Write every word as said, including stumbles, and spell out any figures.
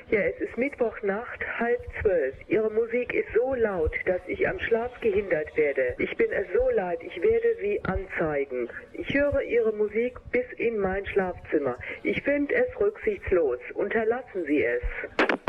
Ja, es ist Mittwochnacht, halb zwölf. Ihre Musik ist so laut, dass ich am Schlaf gehindert werde. Ich bin es so leid, ich werde Sie anzeigen. Ich höre Ihre Musik bis in mein Schlafzimmer. Ich finde es rücksichtslos. Unterlassen Sie es.